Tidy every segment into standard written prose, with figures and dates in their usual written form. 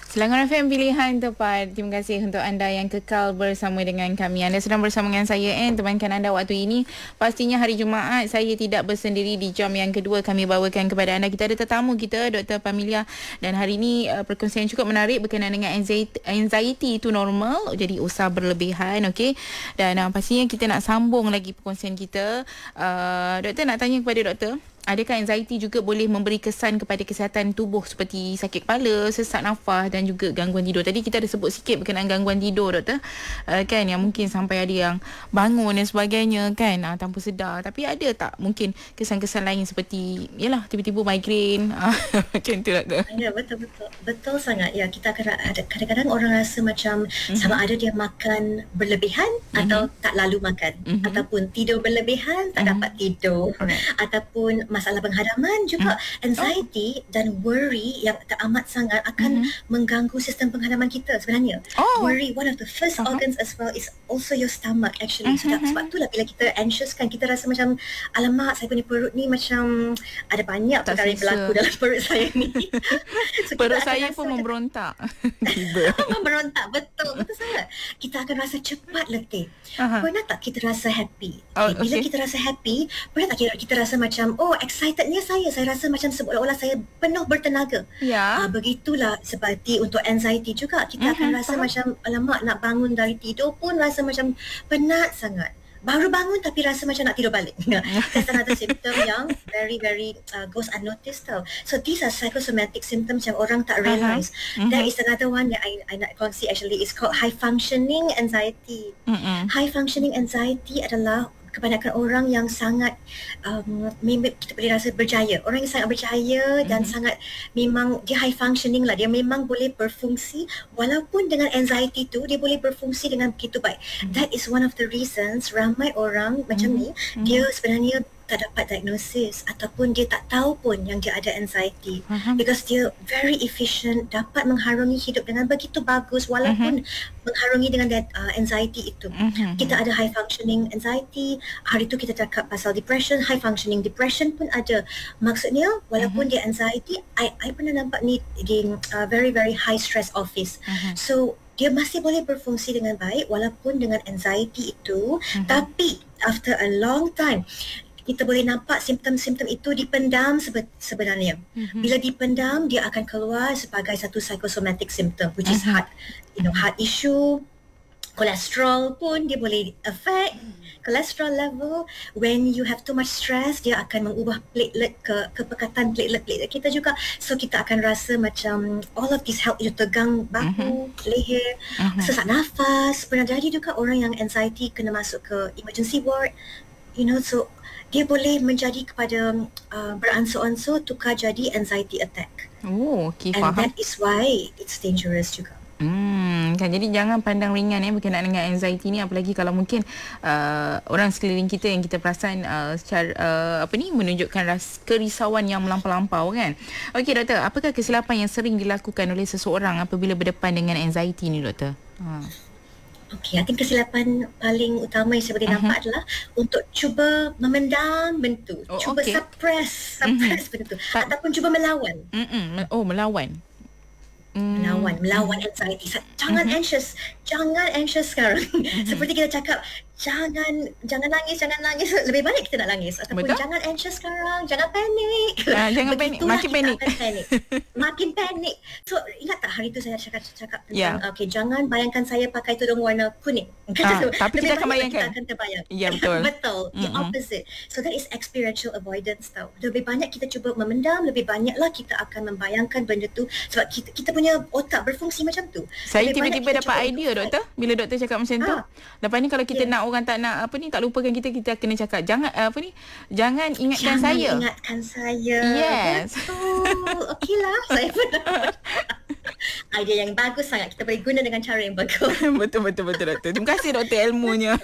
Selangor FM pilihan tepat. Terima kasih untuk anda yang kekal bersama dengan kami. Anda sedang bersama dengan saya temankan anda waktu ini. Pastinya hari Jumaat saya tidak bersendiri. Di jam yang kedua kami bawakan kepada anda. Kita ada tetamu kita, Dr. Pamilia. Dan hari ini perkongsian cukup menarik berkenaan dengan anxiety itu normal. Jadi usah berlebihan, okey. Dan pastinya kita nak sambung lagi perkongsian kita. Doktor nak tanya kepada doktor. Adakah anxiety juga boleh memberi kesan kepada kesihatan tubuh seperti sakit kepala, sesak nafas dan juga gangguan tidur? Tadi kita ada sebut sikit berkenaan gangguan tidur, doktor. Kan yang mungkin sampai ada yang bangun dan sebagainya kan tanpa sedar. Tapi ada tak mungkin kesan-kesan lain seperti yalah tiba-tiba migraine macam tu, doktor? Ya, betul-betul. Betul sangat. Ya, kita akan ada kadang-kadang orang rasa macam sama ada dia makan berlebihan atau tak lalu makan, ataupun tidur berlebihan tak dapat tidur, ataupun masalah penghadaman juga. Anxiety dan worry yang teramat sangat akan mengganggu sistem penghadaman kita sebenarnya. Worry, one of the first organs as well is also your stomach actually. Sebab itulah bila kita anxious kan, kita rasa macam alamak, saya punya perut ni macam ada banyak perkara yang berlaku dalam perut saya ni. So, perut saya pun memberontak. Memberontak, betul sangat. Kita akan rasa cepat letih. Pernah tak kita rasa happy? Bila kita rasa happy, pernah tak kita rasa macam excitednya saya rasa macam seolah-olah saya penuh bertenaga. Begitulah seperti untuk anxiety juga. Kita akan rasa macam alamak, nak bangun dari tidur pun rasa macam penat sangat. Baru bangun tapi rasa macam nak tidur balik. That's another symptom yang very goes unnoticed tau. So these are psychosomatic symptoms yang orang tak realize. There is another one yang I nak kongsi actually, is called high functioning anxiety. High functioning anxiety adalah kebanyakan orang yang sangat kita boleh rasa berjaya. Orang yang sangat berjaya dan sangat memang dia high functioning lah. Dia memang boleh berfungsi walaupun dengan anxiety tu dia boleh berfungsi dengan begitu baik. That is one of the reasons ramai orang macam ni dia sebenarnya tak dapat diagnosis ataupun dia tak tahu pun yang dia ada anxiety, because dia very efficient, dapat mengharungi hidup dengan begitu bagus walaupun mengharungi dengan anxiety itu. Kita ada high functioning anxiety, hari tu kita cakap pasal depression, high functioning depression pun ada. Maksudnya walaupun dia anxiety, I pernah nampak ni di very high stress office. So dia masih boleh berfungsi dengan baik walaupun dengan anxiety itu, tapi after a long time kita boleh nampak simptom-simptom itu dipendam sebenarnya. Bila dipendam, dia akan keluar sebagai satu psychosomatic symptom, which is heart issue. Kolesterol pun dia boleh affect cholesterol level. When you have too much stress, dia akan mengubah kepekatan platelet kita juga. So kita akan rasa macam all of this health, tegang bahu, leher, sesak nafas. Pernah jadi juga orang yang anxiety kena masuk ke emergency ward. So dia boleh menjadi kepada beransur-ansur tukar jadi anxiety attack. Okay, and faham. That is why it's dangerous juga. Kan, jadi jangan pandang ringan berkenaan dengan anxiety ni, apalagi kalau mungkin orang sekeliling kita yang kita perasan secara menunjukkan kerisauan yang melampau-lampau kan. Okey doktor, apakah kesilapan yang sering dilakukan oleh seseorang apabila berdepan dengan anxiety ni, doktor? Okay, I think kesilapan paling utama yang saya boleh nampak adalah untuk cuba memendam benda tu, cuba suppress benda tu, ataupun cuba melawan. Melawan anxiety. Jangan anxious sekarang. Seperti kita cakap, jangan nangis. Lebih baik kita nak nangis. Ataupun jangan anxious sekarang, jangan panik. Jangan panik, makin panik. Makin panik. So ingat tak hari tu saya cakap tentang jangan bayangkan saya pakai tudung warna kuning. Tapi kita akan bayangkan. Kita akan terbayang. Ya, betul. Betul. The opposite. So that is experiential avoidance tau. Lebih banyak kita cuba memendam, lebih banyaklah kita akan membayangkan benda tu, sebab kita punya otak berfungsi macam tu. Saya tiba-tiba dapat idea, doktor, bila doktor cakap macam tu. Lepas ni kalau kita nak orang tak nak tak lupakan kita kena cakap jangan ingatkan saya. Jangan ingatkan saya. Yes. Betul. Okeylah, saya pun dapat idea yang bagus sangat. Kita boleh guna dengan cara yang bagus. Betul doktor. Terima kasih doktor ilmunya.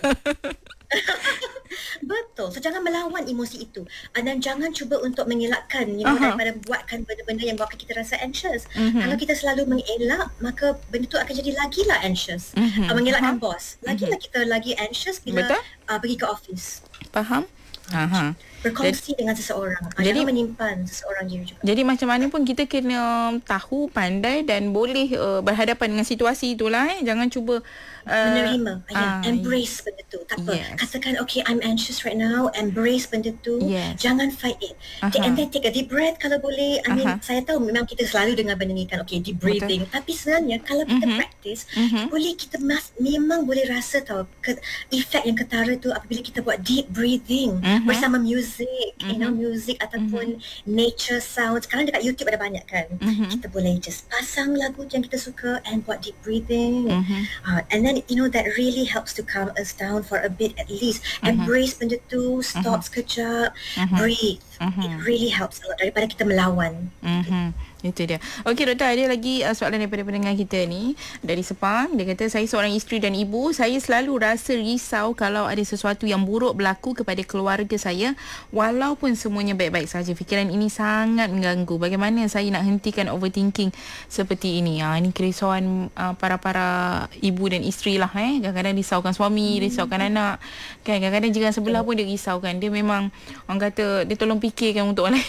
Betul. So jangan melawan emosi itu, dan jangan cuba untuk mengelakkan daripada buatkan benda-benda yang buatkan kita rasa anxious. Kalau kita selalu mengelak, maka benda tu akan jadi lagilah anxious. Mengelakkan bos, lagilah kita lagi anxious bila pergi ke office. Faham? Berkongsi dengan seseorang. Jangan menyimpan seseorang diri juga. Jadi macam mana pun kita kena tahu, pandai dan boleh berhadapan dengan situasi itulah. Jangan cuba menerima. Embrace benda tu. Tak apa. Katakan, okay, I'm anxious right now. Embrace benda tu. Jangan fight it. And then take a deep breath kalau boleh. I mean, saya tahu memang kita selalu dengar benda ni kan, okay, deep breathing. Tapi sebenarnya kalau kita practice, boleh kita memang boleh rasa tahu efek yang ketara tu apabila kita buat deep breathing bersama music, you know, music ataupun nature sound. Sekarang dekat YouTube ada banyak kan. Kita boleh just pasang lagu yang kita suka and buat deep breathing. And then, you know, that really helps to calm us down for a bit at least. Embrace benda tu, stop sekejap, breathe. It really helps a lot daripada kita melawan. Itu dia. Okey doktor, ada lagi soalan daripada pendengar kita ni dari Sepang. Dia kata, saya seorang isteri dan ibu. Saya selalu rasa risau kalau ada sesuatu yang buruk berlaku kepada keluarga saya walaupun semuanya baik-baik saja. Fikiran ini sangat mengganggu. Bagaimana saya nak hentikan overthinking seperti ini? Ini kerisauan para ibu dan isteri lah. Kadang-kadang risaukan suami, risaukan anak. Kan kadang-kadang jiran sebelah pun dia risaukan. Dia memang orang kata dia tolong fikirkan untuk orang lain.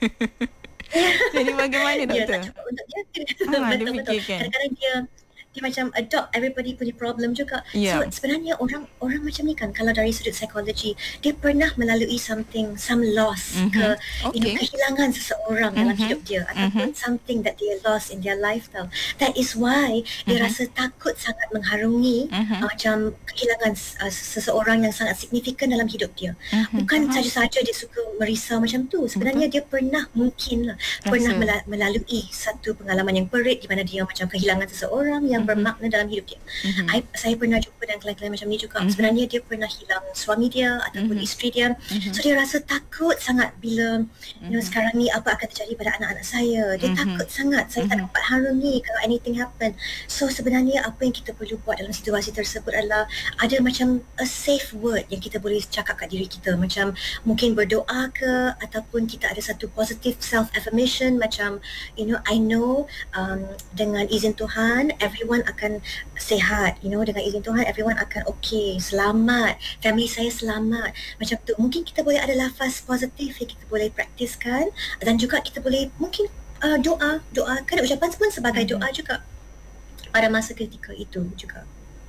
Jadi bagaimana doktor? Dia tak cukup untuk dia. Betul-betul. Kadang-kadang dia macam adopt everybody punya problem juga. So sebenarnya orang macam ni kan, kalau dari sudut psikologi, dia pernah melalui some loss ke you know, kehilangan seseorang dalam hidup dia ataupun something that they lost in their life tau. That is why dia rasa takut sangat mengharungi macam kehilangan seseorang yang sangat signifikan dalam hidup dia. Bukan saja-saja dia suka merisau macam tu. Sebenarnya dia pernah pernah melalui satu pengalaman yang perit di mana dia macam kehilangan seseorang yang bermakna dalam hidup dia. Saya pernah jumpa dengan klien-klien macam ni juga. Sebenarnya dia pernah hilang suami dia ataupun isteri dia. So dia rasa takut sangat bila you know, sekarang ni apa akan terjadi pada anak-anak saya. Dia takut sangat. Saya tak dapat harungi kalau anything happen. So sebenarnya apa yang kita perlu buat dalam situasi tersebut adalah ada macam a safe word yang kita boleh cakap kat diri kita. Macam mungkin berdoa ke ataupun kita ada satu positive self affirmation macam you know, I know dengan izin Tuhan everyone akan sihat, you know, dengan izin Tuhan everyone akan okay, selamat, family saya selamat, macam tu. Mungkin kita boleh ada lafaz positif yang kita boleh praktiskan dan juga kita boleh mungkin doa kan ucapan pun sebagai doa juga pada masa ketika itu juga.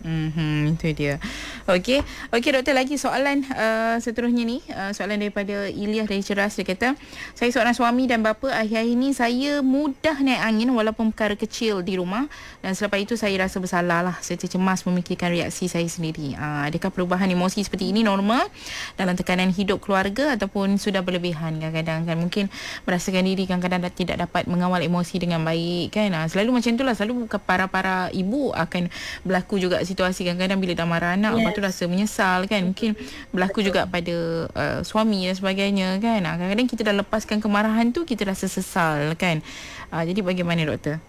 Itu dia. Okey doktor, lagi soalan seterusnya ni, soalan daripada Ilyas dari Ceras. Dia kata, saya seorang suami dan bapa. Akhir-akhir ini saya mudah naik angin walaupun perkara kecil di rumah, dan selepas itu saya rasa bersalah lah, serta cemas memikirkan reaksi saya sendiri. Adakah perubahan emosi seperti ini normal dalam tekanan hidup keluarga ataupun sudah berlebihan? Kadang-kadang kan mungkin merasakan diri kadang-kadang tidak dapat mengawal emosi dengan baik kan. Selalu macam itulah, selalu para ibu akan berlaku juga situasi kadang-kadang bila dah marah anak, lepas tu rasa menyesal kan. Mungkin berlaku juga pada suami dan sebagainya kan. Kadang-kadang kita dah lepaskan kemarahan tu, kita rasa sesal kan. Jadi bagaimana doktor?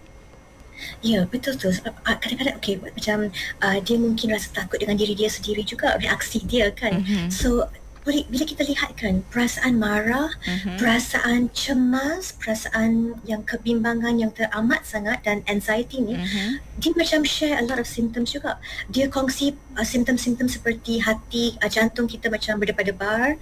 Ya, betul tu. Sebab kadang-kadang macam dia mungkin rasa takut dengan diri dia sendiri juga, reaksi dia kan. So boleh, bila kita lihat kan perasaan marah, perasaan cemas, perasaan yang kebimbangan yang teramat sangat dan anxiety ni, dia macam share a lot of symptoms juga. Dia kongsi simptom-simptom seperti hati, jantung kita macam berdebar-debar,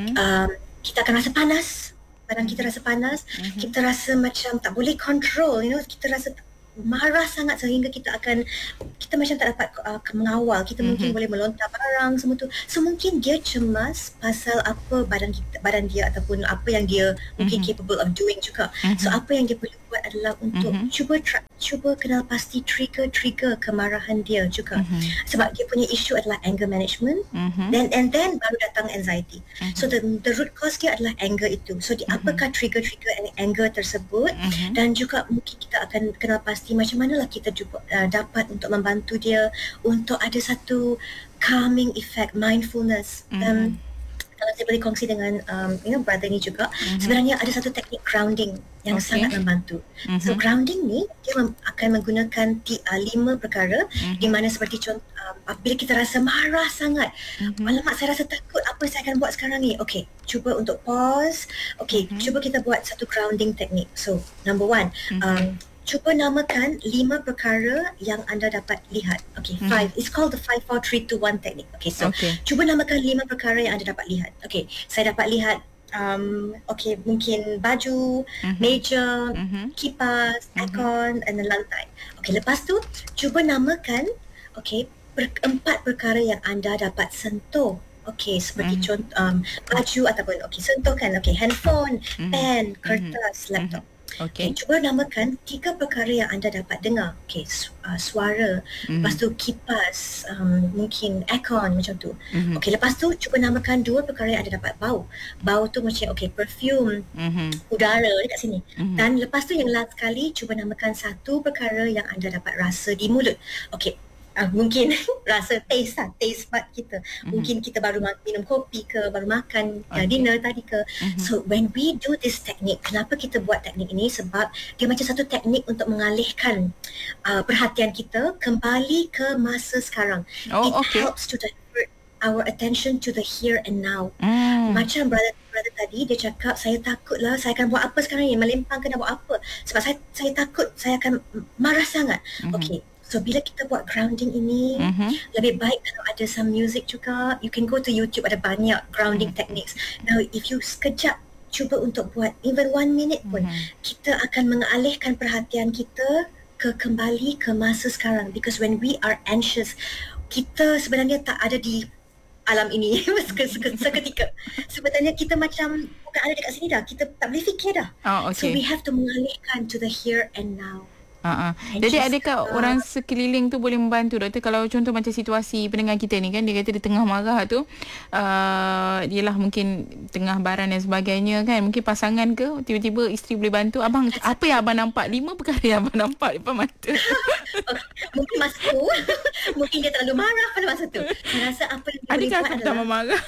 kita akan rasa panas, badan kita rasa panas, kita rasa macam tak boleh control, you know, kita rasa marah sangat sehingga kita macam tak dapat mengawal. Kita mungkin boleh melontar barang semua tu. So mungkin dia cemas pasal apa badan dia ataupun apa yang dia mungkin capable of doing juga. So apa yang dia perlu buat adalah untuk cuba kenal pasti trigger kemarahan dia juga. Sebab dia punya isu adalah anger management, and then baru datang anxiety. So the root cause dia adalah anger itu. So apakah trigger anger tersebut, dan juga mungkin kita akan kenal pasti macam manalah kita dapat untuk membantu dia untuk ada satu calming effect, mindfulness. Kalau saya boleh kongsi dengan brother ni juga, sebenarnya ada satu teknik grounding yang sangat membantu. So grounding ni dia akan menggunakan 5 perkara, di mana seperti contoh bila kita rasa marah sangat, alamak saya rasa takut, apa saya akan buat sekarang ni. Okay, cuba untuk pause. Okay, cuba kita buat satu grounding teknik. So number 1, cuba namakan 5 perkara yang anda dapat lihat. Okay, 5. It's called the 5, 4, 3, 2, 1 technique. Okay, so cuba namakan 5 perkara yang anda dapat lihat. Okay, saya dapat lihat mungkin baju, meja, kipas, aircon dan lantai. Okay, lepas tu cuba namakan 4 perkara yang anda dapat sentuh. Okay, seperti contoh baju ataupun sentuhkan. Okay, handphone, pen, kertas, laptop. Okay, cuba namakan 3 perkara yang anda dapat dengar. Okay, suara, lepas tu kipas, mungkin aircon macam tu. Okay, lepas tu cuba namakan 2 perkara yang anda dapat bau. Bau tu macam perfume, udara dekat sini. Dan lepas tu yang last sekali, cuba namakan 1 perkara yang anda dapat rasa di mulut. Okay, mungkin rasa taste bud kita. Mungkin kita baru minum kopi ke, baru makan dinner tadi ke. So when we do this technique, kenapa kita buat teknik ini? Sebab dia macam satu teknik untuk mengalihkan perhatian kita kembali ke masa sekarang. It helps to divert our attention to the here and now. Macam brother tadi, dia cakap, saya takut lah, saya akan buat apa sekarang ni, melempang ke nak buat apa, sebab saya takut saya akan marah sangat. Okay, so bila kita buat grounding ini, lebih baik kalau ada some music juga. You can go to YouTube, ada banyak grounding techniques. Now if you sekejap cuba untuk buat even 1 minute pun, kita akan mengalihkan perhatian kita kembali ke masa sekarang. Because when we are anxious, kita sebenarnya tak ada di alam ini seketika. Sebenarnya kita macam bukan ada dekat sini dah, kita tak boleh fikir dah. So we have to mengalihkan to the here and now. Jadi adakah orang sekeliling tu boleh membantu, doktor? Kalau contoh macam situasi pendengar kita ni kan, dia kata dia tengah marah tu, dialah mungkin tengah baran dan sebagainya kan, mungkin pasangan ke, tiba-tiba isteri boleh bantu. Abang, apa yang abang nampak? 5 perkara yang abang nampak depan mata. Mungkin masa tu mungkin dia terlalu marah pada masa tu. Saya rasa apa yang dia boleh buat adalah pertama marah.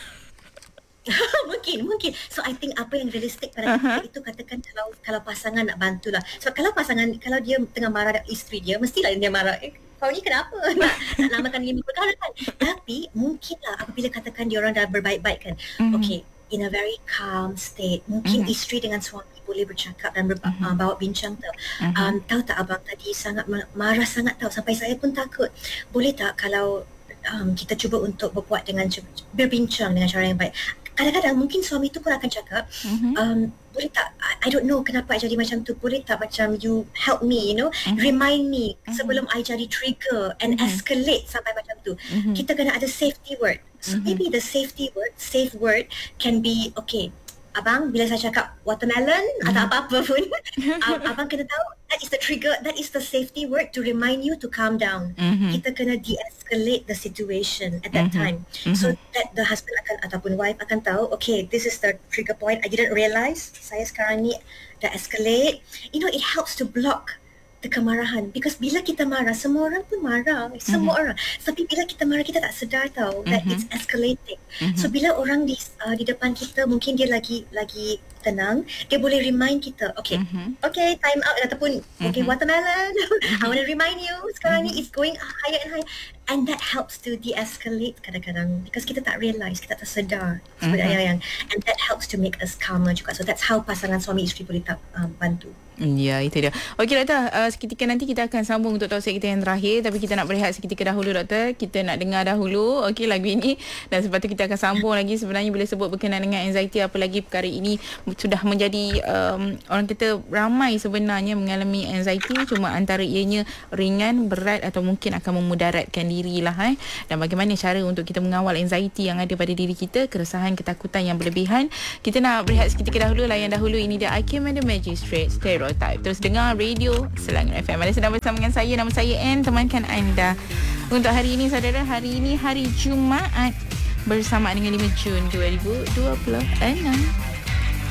mungkin. So I think apa yang realistik pada kita itu, katakan kalau pasangan nak bantulah. Sebab kalau dia tengah marah dengan isteri dia, mestilah dia marah, kau ni kenapa nak namakan 5 perkara kan. Tapi mungkinlah apabila katakan dia orang dah berbaik-baik kan, okay, in a very calm state, mungkin isteri dengan suami boleh bercakap dan bawa bincang tau. Tahu tak abang tadi sangat marah sangat tau, sampai saya pun takut. Boleh tak kalau kita cuba untuk berbincang dengan cara yang baik. Kadang-kadang mungkin suami tu pun akan cakap, boleh tak, I don't know kenapa I jadi macam tu, boleh tak macam you help me, remind me sebelum I jadi trigger and escalate sampai macam tu. Kita kena ada safety word. So maybe the safe word can be, okay, abang, bila saya cakap watermelon atau apa-apa pun, abang kena tahu that is the trigger, that is the safety word to remind you to calm down. Kita kena de-escalate the situation at that time. So that the husband ataupun wife akan tahu, okay, this is the trigger point. I didn't realize saya sekarang ni dah escalate. It helps to block the kemarahan. Because bila kita marah, semua orang pun marah. Semua orang. Tapi bila kita marah, kita tak sedar tahu that it's escalating. So bila orang di depan kita, mungkin dia lagi tenang, dia boleh remind kita, okay, time out, ataupun okay, watermelon, I want to remind you, sekarang ni it's going higher and higher. And that helps to de-escalate kadang-kadang, because kita tak realize, kita tak sedar sebenarnya, and that helps to make us calmer juga. So that's how pasangan suami isteri boleh bantu. Ya, itu dia. Okey doktor, seketika nanti kita akan sambung untuk tausiah kita yang terakhir, tapi kita nak berehat seketika dahulu doktor. Kita nak dengar dahulu lagu ini, dan sebab tu kita akan sambung lagi. Sebenarnya bila sebut berkenaan dengan anxiety, apalagi perkara ini sudah menjadi orang kata ramai sebenarnya mengalami anxiety, cuma antara ianya ringan, berat atau mungkin akan memudaratkan dirilah. Dan bagaimana cara untuk kita mengawal anxiety yang ada pada diri kita, keresahan, ketakutan yang berlebihan. Kita nak berehat seketika dahulu. Layan dahulu, ini dia I Came and the Magistrate Stereotype. Terus dengar radio Selangor FM. Anda sedang bersama dengan saya, nama saya Anne, temankan anda untuk hari ini saudara. Hari ini hari Jumaat bersamaan dengan 5 Jun 2026.